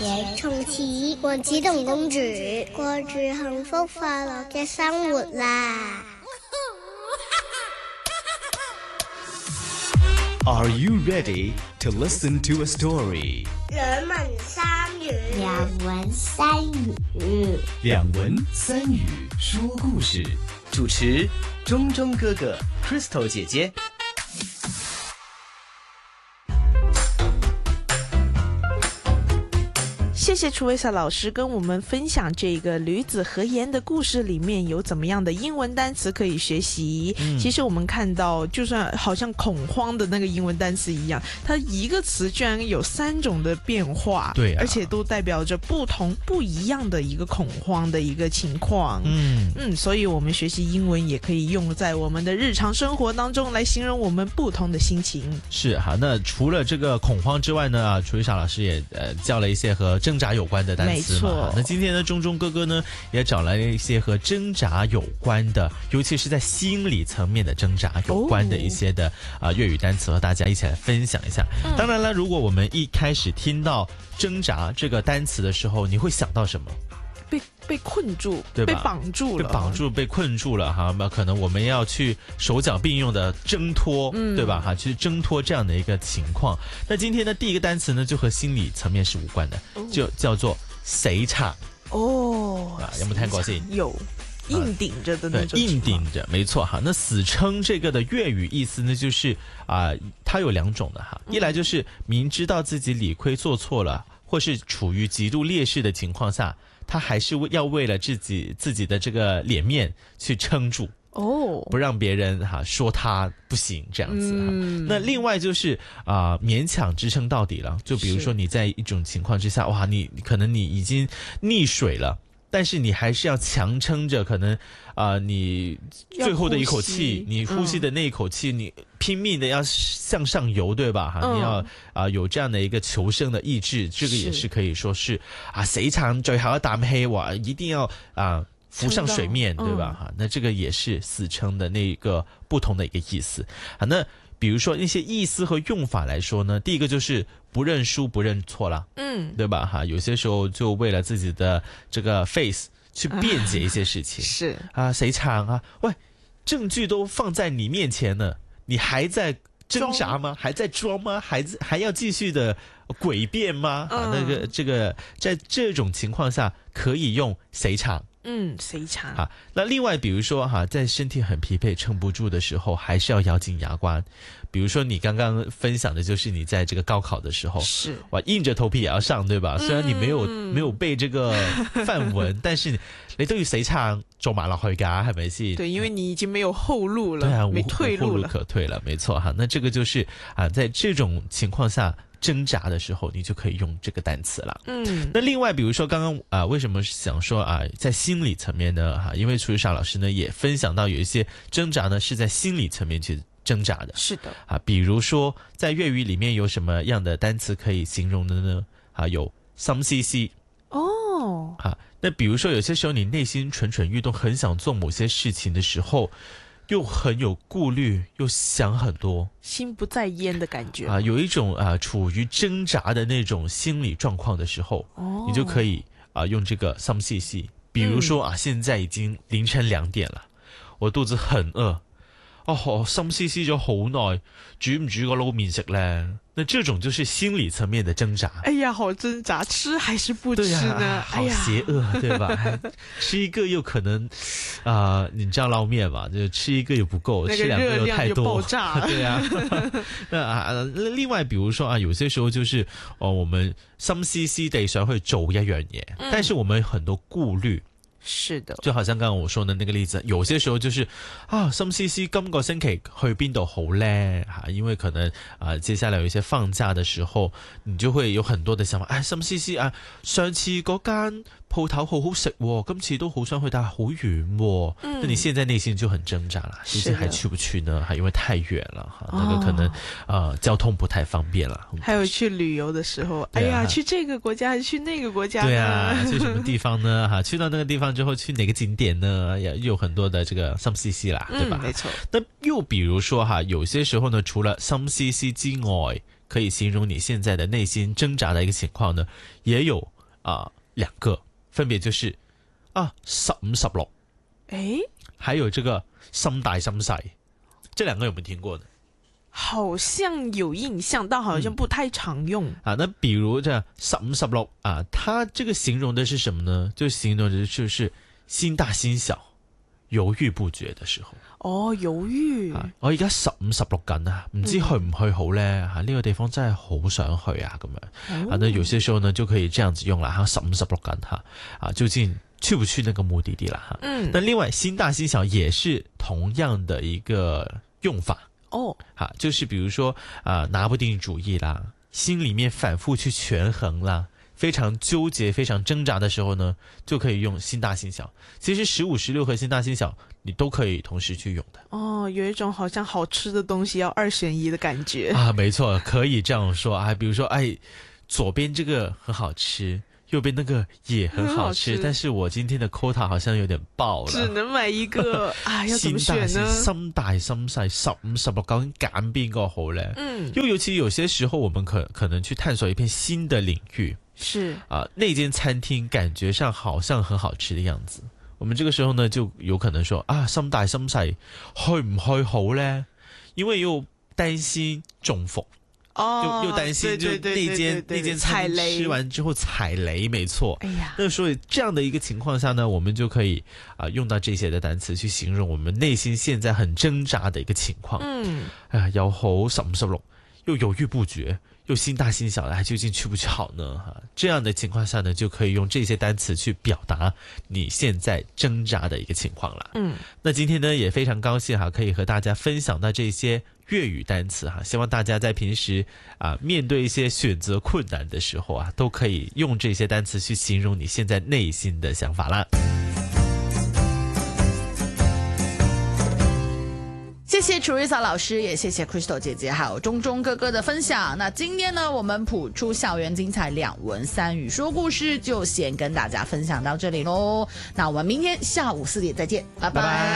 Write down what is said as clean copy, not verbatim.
且從此王子同公主過住幸福快樂嘅生活啦。 Are you ready to listen to a story? 兩文三語， 兩文三語， 兩文三語說故事。主持中中哥哥 Crystal 姐姐。 谢谢楚维萨老师跟我们分享这个吕子和言的故事里面有怎么样的英文单词可以学习。其实我们看到就算好像恐慌的那个英文单词一样，它一个词居然有3种的变化， 对啊， 而且都代表着不一样的一个恐慌的一个情况。所以我们学习英文也可以用在我们的日常生活当中来形容我们不同的心情。 是哈，那除了这个恐慌之外呢，楚维萨老师也教了一些和挣扎有关的单词嘛。那今天呢，中中哥哥呢也找来了一些和挣扎有关的，尤其是在心理层面的挣扎有关的一些的粤语单词，和大家一起来分享一下。当然了，如果我们一开始听到挣扎这个单词的时候，你会想到什么？ 被困住， 对吧？ 被绑住了， 被困住了哈。那可能我们要去手脚并用的挣脱，对吧？哈，去挣脱这样的一个情况。那今天的第一个单词呢，就和心理层面是无关的，就叫做死撐。有没有听过先？ 有。硬顶着的那种， 硬顶着，没错哈。那死撑这个的粤语意思呢，就是它有2种的哈。一来就是明知道自己理亏做错了，或是处于极度劣势的情况下，他还是要为了自己的这个脸面去撑住。不让别人说他不行这样子。那另外就是勉强支撑到底了。就比如说你在一种情况之下，哇，你可能你已经溺水了，但是你还是要强撑着，可能你最后的一口气，你呼吸的那一口气，你拼命的要向上游，对吧？你要有这样的一个求生的意志，这个也是可以说是死撐最後一啖氣，哇，一定要浮上水面，对吧？那这个也是死撑的那个不同的一个意思。那比如说那些意思和用法来说呢，第一个就是不认输不认错啦，对吧？有些时候就为了自己的这个 face 去辩解一些事情， 是谁撐啊？喂，证据都放在你面前了，你还在挣扎吗？还在装吗？还要继续的诡辩吗？这个在这种情况下可以用谁撐。 谁撐那另外比如说在身体很疲惫撑不住的时候，还是要咬紧牙关。比如说你刚刚分享的就是你在这个高考的时候， 是哇，硬着头皮也要上，对吧？虽然你没有背这个范文，但是你都要死撐做埋落去㗎，係咪先？ 对，因为你已经没有後路了， 对啊， 没退路了， 无後路可退了，没错哈。那这个就是在这种情况下挣扎的时候，你就可以用这个单词了。那另外比如说刚刚为什么想说在心理层面呢？因为楚维萨老师呢也分享到有一些挣扎呢是在心理层面去挣扎的。 是的比如说在粤语里面有什么样的单词可以形容的呢？有心思思。那比如说有些时候你内心蠢蠢欲动，很想做某些事情的时候，又很有顾虑，又想很多， 心不在焉的感觉有一种处于挣扎的那种心理状况的时候，你就可以用这个心思思。比如说现在已经凌晨2點了，我肚子很饿，心思思咗好耐，煮唔煮個撈麵食呢？那这种就是心理层面的挣扎。 哎呀，好挣扎，吃还是不吃呢？ 好邪恶，对吧？吃一个又可能你知道捞面嘛，就吃一个又不够，吃2个又太多， 爆炸对啊。那另外比如说有些时候就是我们心思思地想去做一樣嘢，但是我们很多顾虑。 是的， 就好像刚刚我说的那个例子，有些时候就是心思思今個星期去邊度好呢？因為可能接下來有一些放假的時候，你就會有很多的想法，心思思上次嗰間鋪頭好好食喎，今次都好想去，但係好遠喎。那你現在內心就很掙扎了，究竟還去不去呢？因為太遠了，那個可能交通不太方便了。 還有去旅遊的時候，哎呀，去這個國家還是去那個國家呢？ 對啊，去什麼地方呢？去到那個地方之後去哪個景點呢？也有很多的這個心思思啦，對吧？ 沒錯。 那又比如說有些時候呢，除了心思思之外，可以形容你現在的內心掙扎的一個情況呢，也有 2个，分别就是15、16，还有这个心大心細，这2个有没有听过呢？ 好像有印象，但好像不太常用那比如这15、16它这个形容的是什么呢？就形容的就是心大心小，猶豫不決的時候。 猶豫。 我而家15、16緊啊，唔知去唔去好呢？呢個地方真係好想去啊，咁樣。那有些時候呢就可以這樣子用啦，15、16緊究竟去不去那個目的地啦？那另外心大心小也是同樣的一個用法。就是比如說拿不定主意啦，心里面反覆去權衡啦，非常糾結非常掙扎的時候呢，就可以用心大心小。其實15、16和心大心小你都可以同時去用的。 有一種好像好吃的東西要2選1的感覺沒錯，可以這樣說比如說左邊這個很好吃，右邊那個也很好吃，但是我今天的 quota 好像有點爆了， 只能買一個要怎麼選呢？ 心大心細15、16究竟揀邊個好呢？又尤其有些時候我們可能去探索一片新的領域， 是那間餐廳感覺上好像很好吃的樣子，我們這個時候呢就有可能說心大心細去唔去好呢？因為又擔心中伏，又擔心就那間餐廳吃完之後踩雷，沒錯。那所以這樣的一個情況下呢，我們就可以用到這些的單詞去形容我們內心現在很掙扎的一個情況。又好15、16，又猶豫不決，又心大心小的，究竟去不去好呢？這樣的情況下呢，就可以用這些單詞去表達你現在掙扎的一個情況了。那今天呢也非常高興可以和大家分享到這些粵語單詞希望大家在平時面對一些選擇困難的時候都可以用這些單詞去形容你現在內心的想法啦。 謝謝 Teresa 老師，也謝謝 Crystal 姐姐還有中中哥哥的分享。那今天呢，我們譜出校園精彩2文3語說故事就先跟大家分享到這裡咯。那我們明天下午4點再見，拜拜。